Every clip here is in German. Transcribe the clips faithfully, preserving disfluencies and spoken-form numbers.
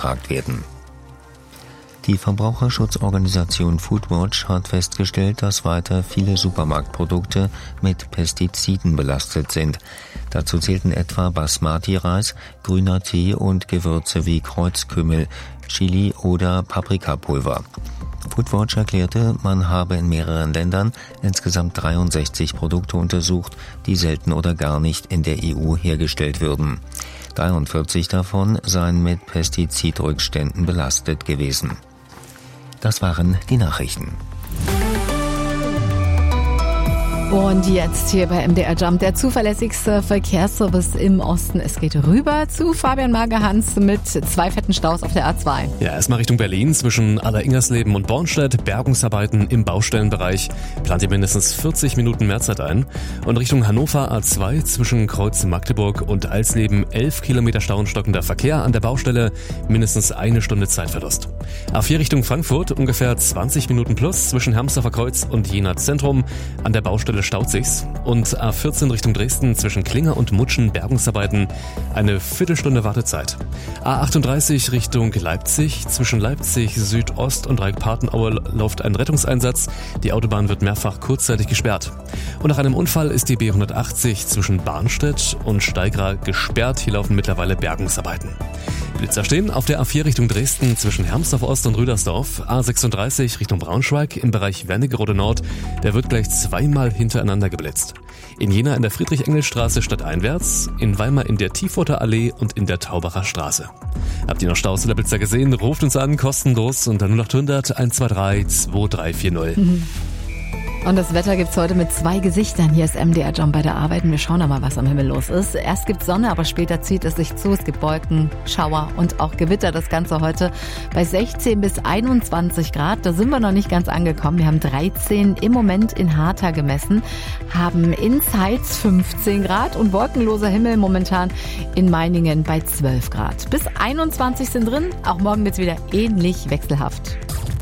beantragt werden. Die Verbraucherschutzorganisation Foodwatch hat festgestellt, dass weiter viele Supermarktprodukte mit Pestiziden belastet sind. Dazu zählten etwa Basmati-Reis, grüner Tee und Gewürze wie Kreuzkümmel, Chili oder Paprikapulver. Foodwatch erklärte, man habe in mehreren Ländern insgesamt dreiundsechzig Produkte untersucht, die selten oder gar nicht in der E U hergestellt würden. dreiundvierzig davon seien mit Pestizidrückständen belastet gewesen. Das waren die Nachrichten. Und jetzt hier bei M D R Jump, der zuverlässigste Verkehrsservice im Osten. Es geht rüber zu Fabian Magerhans mit zwei fetten Staus auf der A zwei. Ja, erstmal Richtung Berlin zwischen Aller-Ingersleben und Bornstedt. Bergungsarbeiten im Baustellenbereich. Plant ihr mindestens vierzig Minuten Mehrzeit ein. Und Richtung Hannover A zwei zwischen Kreuz Magdeburg und Alsleben elf Kilometer Stau und stockender Verkehr an der Baustelle. Mindestens eine Stunde Zeitverlust. A vier Richtung Frankfurt ungefähr zwanzig Minuten plus zwischen Hermsdorfer Kreuz und Jena Zentrum. An der Baustelle staut sich's. Und A vierzehn Richtung Dresden zwischen Klinger und Mutschen Bergungsarbeiten eine Viertelstunde Wartezeit. A achtunddreißig Richtung Leipzig zwischen Leipzig Südost und Reik-Partenaue läuft ein Rettungseinsatz. Die Autobahn wird mehrfach kurzzeitig gesperrt. Und nach einem Unfall ist die B hundertachtzig zwischen Barnstedt und Steigra gesperrt. Hier laufen mittlerweile Bergungsarbeiten. Blitzer stehen auf der A vier Richtung Dresden zwischen Hermsdorf Ost und Rüdersdorf. A sechsunddreißig Richtung Braunschweig im Bereich Wernigerode Nord. Der wird gleich zweimal hintereinander geblitzt. In Jena in der Friedrich-Engels-Straße stadteinwärts, in Weimar in der Tiefurter Allee und in der Taubacher Straße. Habt ihr noch Staus oder Blitzer gesehen? Ruft uns an, kostenlos unter null acht hundert eins zwei drei zwei drei vier null. Mhm. Und das Wetter gibt's heute mit zwei Gesichtern. Hier ist M D R Jump bei der Arbeit. Wir schauen mal, was am Himmel los ist. Erst gibt's Sonne, aber später zieht es sich zu. Es gibt Wolken, Schauer und auch Gewitter. Das Ganze heute bei sechzehn bis einundzwanzig Grad. Da sind wir noch nicht ganz angekommen. Wir haben dreizehn im Moment in Harta gemessen, haben in Zeitz fünfzehn Grad und wolkenloser Himmel momentan in Meiningen bei zwölf Grad. Bis einundzwanzig sind drin. Auch morgen wird's wieder ähnlich wechselhaft.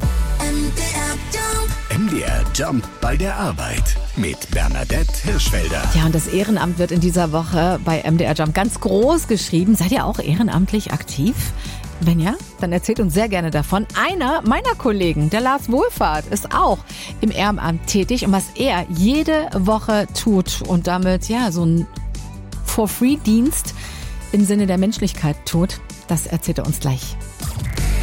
M D R Jump bei der Arbeit mit Bernadette Hirschfelder. Ja, und das Ehrenamt wird in dieser Woche bei M D R Jump ganz groß geschrieben. Seid ihr auch ehrenamtlich aktiv? Wenn ja, dann erzählt uns sehr gerne davon. Einer meiner Kollegen, der Lars Wohlfahrt, ist auch im Ehrenamt tätig. Und was er jede Woche tut und damit ja so ein For-Free-Dienst im Sinne der Menschlichkeit tut, das erzählt er uns gleich.